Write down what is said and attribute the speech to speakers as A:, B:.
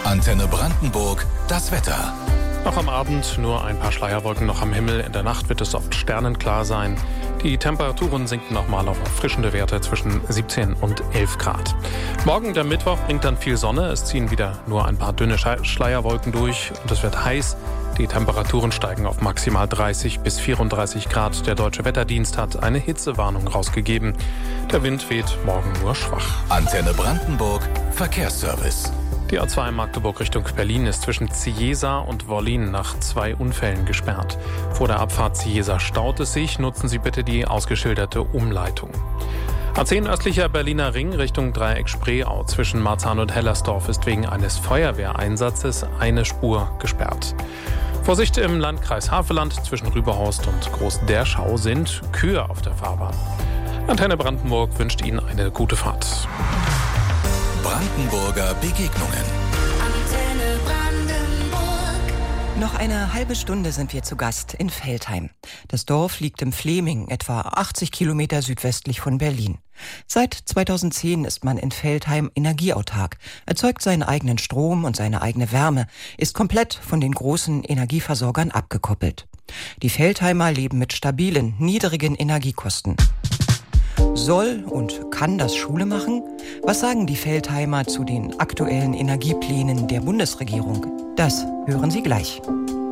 A: Antenne Brandenburg, das Wetter.
B: Noch am Abend nur ein paar Schleierwolken noch am Himmel. In der Nacht wird es oft sternenklar sein. Die Temperaturen sinken nochmal auf erfrischende Werte zwischen 17 und 11 Grad. Morgen, der Mittwoch, bringt dann viel Sonne. Es ziehen wieder nur ein paar dünne Schleierwolken durch und es wird heiß. Die Temperaturen steigen auf maximal 30 bis 34 Grad. Der Deutsche Wetterdienst hat eine Hitzewarnung rausgegeben. Der Wind weht morgen nur schwach.
A: Antenne Brandenburg, Verkehrsservice.
B: Die A2 Magdeburg Richtung Berlin ist zwischen Cieza und Wollin nach 2 Unfällen gesperrt. Vor der Abfahrt Cieza staut es sich. Nutzen Sie bitte die ausgeschilderte Umleitung. A10 östlicher Berliner Ring Richtung Dreieck Spreeau zwischen Marzahn und Hellersdorf ist wegen eines Feuerwehreinsatzes eine Spur gesperrt. Vorsicht im Landkreis Havelland zwischen Rüberhorst und Groß-Derschau sind Kühe auf der Fahrbahn. Antenne Brandenburg wünscht Ihnen eine gute Fahrt.
A: Brandenburger Begegnungen.
C: Antenne Brandenburg.
D: Noch eine halbe Stunde sind wir zu Gast in Veltheim. Das Dorf liegt im Fleming, etwa 80 Kilometer südwestlich von Berlin. Seit 2010 ist man in Veltheim energieautark, erzeugt seinen eigenen Strom und seine eigene Wärme, ist komplett von den großen Energieversorgern abgekoppelt. Die Veltheimer leben mit stabilen, niedrigen Energiekosten. Soll und kann das Schule machen? Was sagen die Veltheimer zu den aktuellen Energieplänen der Bundesregierung? Das hören Sie gleich.